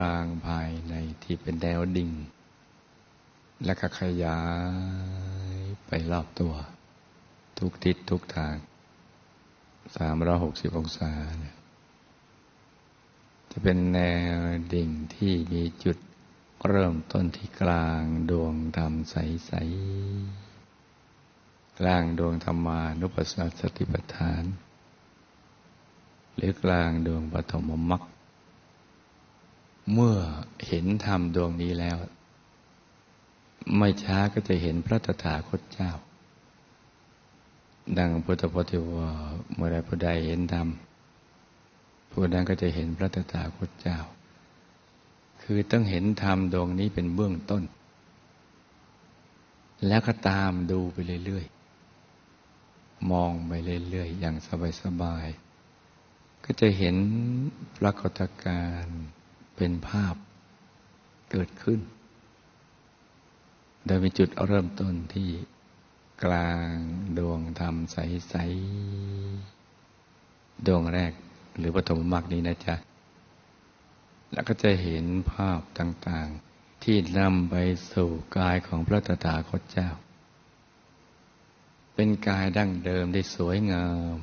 ทางภายในที่เป็นแนวดิ่งและก็ขยายไปรอบตัวทุกทิศทุกทาง360 องศาเนี่ยจะเป็นแนวดิ่งที่มีจุดเริ่มต้นที่กลางดวงธรรมใสๆกลางดวงธรรมานุปัสสนสติปัฏฐานหรือกลางดวงปฐมมรรคเมื่อเห็นธรรมดวงนี้แล้วไม่ช้าก็จะเห็นพระตถาคตเจ้าดังพุทธพจน์ที่ว่าเมื่อใดผู้ใดเห็นธรรมผู้นั้นก็จะเห็นพระตถาคตเจ้าคือต้องเห็นธรรมดวงนี้เป็นเบื้องต้นแล้วก็ตามดูไปเรื่อยๆมองไปเรื่อยๆอย่างสบายๆก็จะเห็นปรากฏการณ์เป็นภาพเกิดขึ้นโดยมีจุดเริ่มต้นที่กลางดวงธรรมใสๆดวงแรกหรือปฐมมรรคนี้นะจ๊ะแล้วก็จะเห็นภาพต่างๆที่นำไปสู่กายของพระตถาคตเจ้าเป็นกายดั้งเดิมที่สวยงาม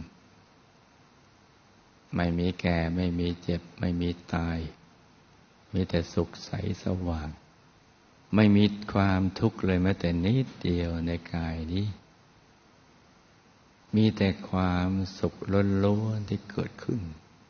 ไม่มีแก่ไม่มีเจ็บไม่มีตายมีแต่สุขใสสว่างไม่มีความทุกข์เลยแม้แต่นิดเดียวในกายนี้มีแต่ความสุขล้วนๆที่เกิดขึ้น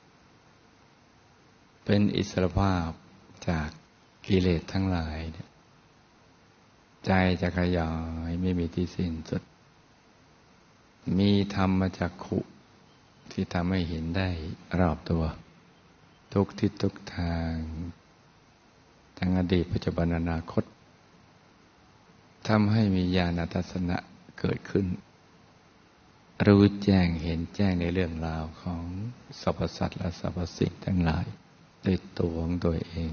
เป็นอิสรภาพจากกิเลสทั้งหลายใจจะขยายไม่มีที่สิ้นสุดมีธรรมจักขุที่ทำให้เห็นได้รอบตัวทุกทิศทุกทางทั้งอดีตปัจจุบันอนาคตทำให้มีญาณทัศนะเกิดขึ้นรู้แจ้งเห็นแจ้งในเรื่องราวของสรรพสัตว์และสรรพสิ่งทั้งหลายด้วยตัวของตัวเอง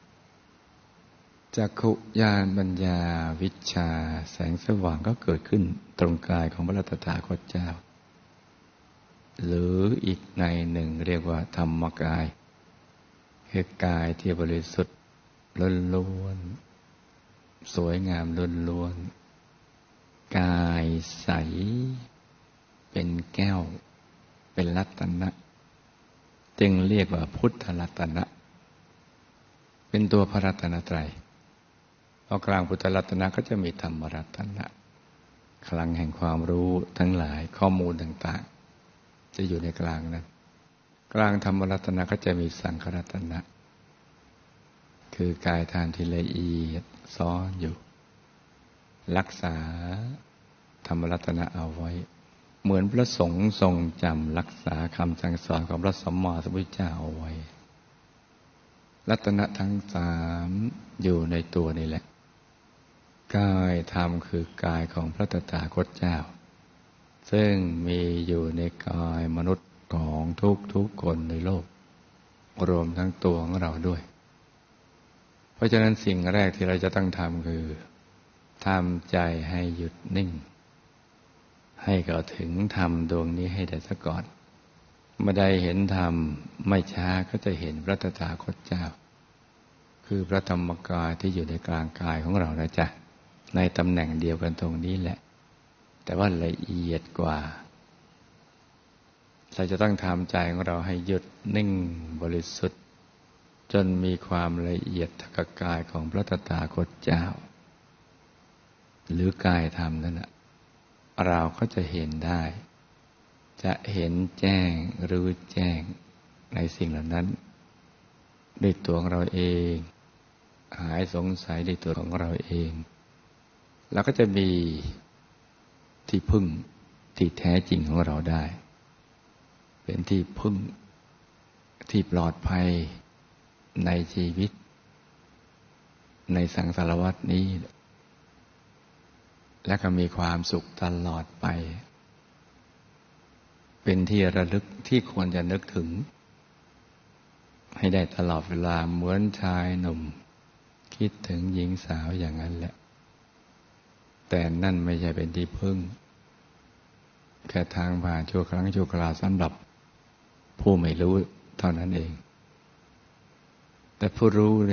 จักขุญาณปัญญาวิชชาแสงสว่างก็เกิดขึ้นตรงกายของพระตถาคตเจ้าหรืออีกในหนึ่งเรียกว่าธรรมกายคือกายที่บริสุทธิ์ล้วนๆสวยงามล้วนๆกายใสเป็นแก้วเป็นรัตนะจึงเรียกว่าพุทธรัตนะเป็นตัวพระรัตนตรัยพอกลางพุทธรัตนะก็จะมีธรรมรัตนะคลังแห่งความรู้ทั้งหลายข้อมูลต่างๆจะอยู่ในกลางนั้นกลางธรรมรัตนะก็จะมีสังขรัตนะคือกายธาตุที่ละเอียดซ้อนอยู่รักษาธรรมรัตนะเอาไว้เหมือนพระสงฆ์ทรงจำรักษาคำสั่งสอนของพระสัมมาสัมพุทธเจ้าเอาไว้รัตนะทั้งสามอยู่ในตัวนี่แหละกายธรรมคือกายของพระตถาคตเจ้าซึ่งมีอยู่ในกายมนุษย์ของทุกคนในโลกรวมทั้งตัวของเราด้วยเพราะฉะนั้นสิ่งแรกที่เราจะต้องทำคือทำใจให้หยุดนิ่งให้เข้าถึงธรรมดวงนี้ให้ได้ซะก่อนเมื่อใดเห็นธรรมไม่ช้าก็จะเห็นพระตถาคตเจ้าคือพระธรรมกายที่อยู่ในกลางกายของเรานะจ๊ะในตำแหน่งเดียวกันตรงนี้แหละแต่ว่าละเอียดกว่าเราจะต้องทำใจของเราให้หยุดนิ่งบริสุทธิ์จนมีความละเอียดทางกายของพระตถาคตเจ้าหรือกายธรรมนั่นแหละเราก็จะเห็นได้จะเห็นแจ้งรู้แจ้งในสิ่งเหล่านั้นด้วยตัวของเราเองหายสงสัยด้วยตัวของเราเองแล้วก็จะมีที่พึ่งที่แท้จริงของเราได้เป็นที่พึ่งที่ปลอดภัยในชีวิตในสังสารวัฏนี้และก็มีความสุขตลอดไปเป็นที่ระลึกที่ควรจะนึกถึงให้ได้ตลอดเวลาเหมือนชายหนุ่มคิดถึงหญิงสาวอย่างนั้นแหละแต่นั่นไม่ใช่เป็นที่พึ่งแค่ทางผ่านชั่วครั้งชั่วคราวสำหรับผู้ไม่รู้เท่านั้นเองแต่ผู้รู้